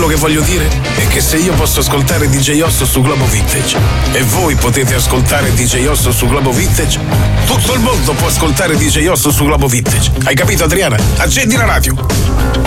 che voglio dire è che se io posso ascoltare DJ Osso su Globo Vintage e voi potete ascoltare DJ Osso su Globo Vintage, tutto il mondo può ascoltare DJ Osso su Globo Vintage. Hai capito, Adriana? Accendi la radio.